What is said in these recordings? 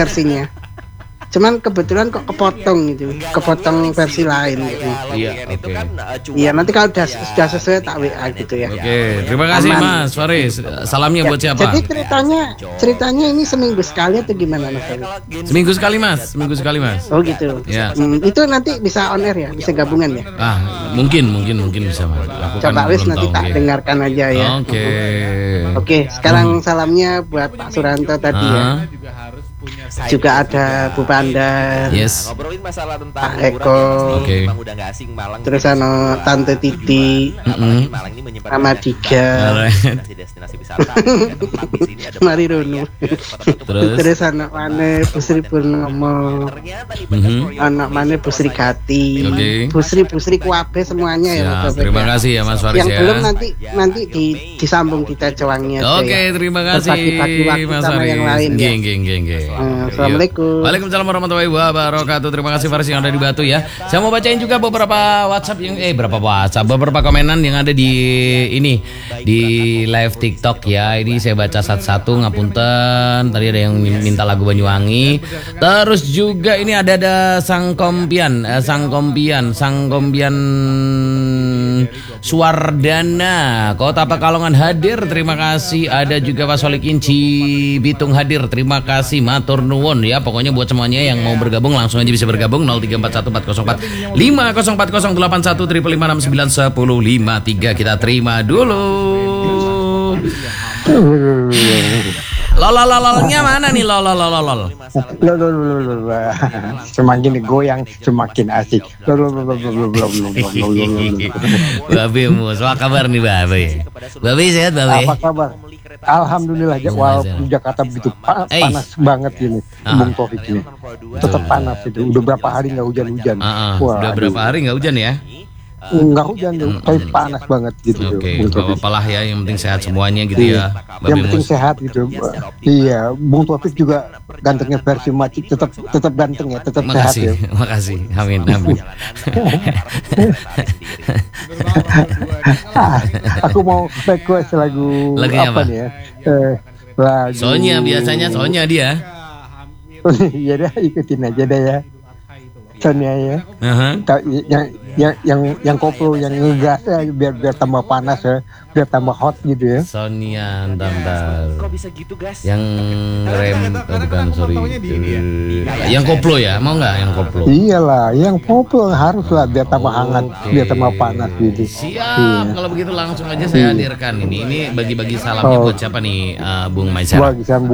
versinya. Cuman kebetulan kok kepotong gitu, kepotong versi lain gitu. Iya, oke. Iya, nanti kalau sudah sesuai tak WA gitu ya. Oke, terima kasih Mas Faris. Salamnya buat siapa? Jadi ceritanya ini seminggu sekali atau gimana Mas Faris? Seminggu sekali Mas. Oh gitu. Ya. Itu nanti bisa on air ya, bisa gabungan ya. Mungkin bisa Mas. Coba wis nanti tak dengarkan aja ya. Oke, sekarang salamnya buat Pak Suranto tadi ya. Juga ada Bu Panda, ngobrolin masalah tentang Pak Eko, Bang udah nggak asing Malang. terus Tante Titi, Malang ini menyimpan Diga, destinasi wisata. Mari Rono, terus anak mana Busri Purnomo, anak mana Busri Gati, Busri Kuabe semuanya ya. Terima kasih ya Mas Faris. Yang belum nanti disambung kita cewangnya. Oke, terima kasih Mas Faris. Yang lain. Geng. Assalamualaikum. Waalaikumsalam warahmatullahi wabarakatuh. Terima kasih Faris yang ada di Batu ya. Saya mau bacain juga beberapa WhatsApp beberapa komenan yang ada di ini di live TikTok ya. Ini saya baca satu-satu, ngapunten. Tadi ada yang minta lagu Banyuwangi. Terus juga ini ada Sang Kompian Suwardana Kota Pekalongan hadir. Terima kasih. Ada juga Pak Solikin Cibitung hadir. Terima kasih matur nuwun ya. Pokoknya buat semuanya yang mau bergabung langsung aja bisa bergabung 0341 404 5040 81 555 69 1053. Kita terima dulu. Lololololnya mana nih lolol? Semakin goyang semakin asik. Babe mus, apa kabar nih Babe? Babe sehat Babe? Apa kabar? Alhamdulillah, walaupun Jakarta begitu panas banget ini, Bung Taufik ini. Tetap panas itu. Udah berapa hari nggak hujan-hujan. Udah berapa hari nggak hujan ya? Nggak hujan, tapi panas banget gitu. Oke, apalah ya, yang penting sehat semuanya gitu ya. Yang penting sehat gitu. Iya, Bung Taufik juga gantengnya versi Macik, tetap ganteng ya, tetap sehat ya. Makasih, amin. Aku mau request lagu apa nih ya? Lagu Sonya, biasanya Sonya dia. Iya dah, ikutin aja dah ya. Sonya ya. Yang koplo, yang ngegas ya, biar tambah panas ya, biar tambah hot gitu ya. Sonia, bentar. Kok bisa gitu gas? Yang rem, bukan sorry. Yang koplo ya, mau nggak yang koplo? Iyalah, yang koplo harus lah biar tambah hangat, biar tambah panas gitu. Siap, kalau begitu langsung aja saya hadirkan ini. Ini bagi-bagi salamnya buat siapa nih, Bung Maisar? Bagisan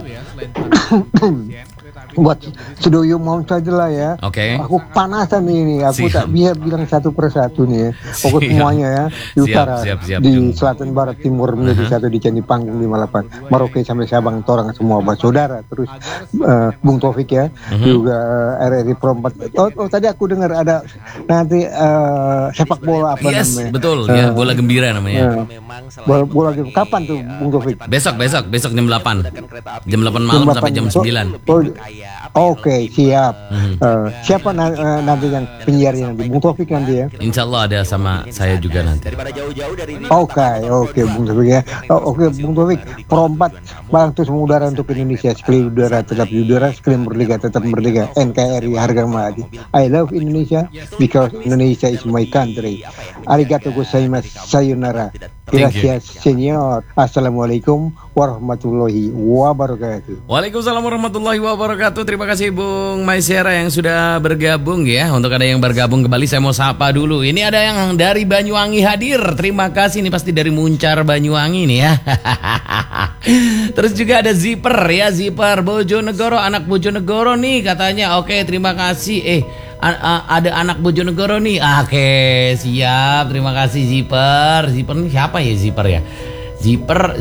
buat Sudoyo mau saja lah ya. Oke. Aku panasan ini. Aku tak bisa bilang satu persatu nih ya. Pokoknya semuanya ya. Di utara, di selatan, barat, timur, menjadi satu di Candi Panggung 58. Merauke sampai Sabang, Torang semua bersaudara. Terus Bung Taufik ya. Juga RRI Pro 4. Oh tadi aku dengar ada nanti sepak bola apa namanya? Betul ya, bola gembira namanya. Bola gembira. Kapan tuh Bung Taufik? Besok jam 8. Jam 8 malam sampai jam 9. Oke, siap. Siapa nanti yang penyiarnya nanti? Bung Taufik nanti ya? Insya Allah ada sama saya juga nanti. Oke, Bung Taufik ya. Oke, Bung Taufik. Pro 4 Malang terus mengudara untuk Indonesia. Sekali udara tetap di udara, sekali merdeka tetap merdeka. NKRI harga mati. I love Indonesia because Indonesia is my country. Arigato gozaimasu. Sayonara. Gracias, señor. Assalamualaikum warahmatullahi wabarakatuh. Waalaikumsalam warahmatullahi wabarakatuh. Terima kasih Bung Maisera yang sudah bergabung ya. Untuk ada yang bergabung kembali saya mau sapa dulu. Ini ada yang dari Banyuwangi hadir. Terima kasih, ini pasti dari Muncar Banyuwangi nih ya. Terus juga ada Zipper ya, Zipper Bojonegoro, anak Bojonegoro nih katanya. Oke, terima kasih. Ada anak Bojonegoro nih. Oke, siap. Terima kasih Zipper. Zipper nih siapa ya Zipper ya? Zipper,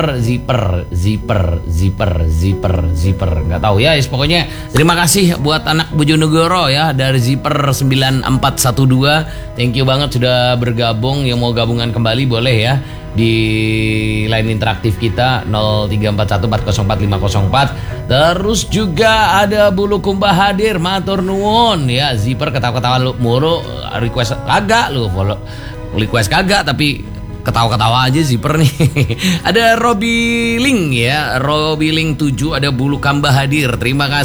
nggak tahu ya. Pokoknya terima kasih buat anak Bojonegoro ya dari Zipper 9412. Thank you banget sudah bergabung. Yang mau gabungan kembali boleh ya di line interaktif kita 0341404504. Terus juga ada Bulu Kumba hadir, matur nuwun ya. Zipper ketawa-ketawa lu mulu, request kagak lu follow, request kagak tapi ketawa-ketawa aja Zipper nih. Ada Robi Ling ya, Robi Ling 7, ada Bulu Kamba hadir. Terima kasih.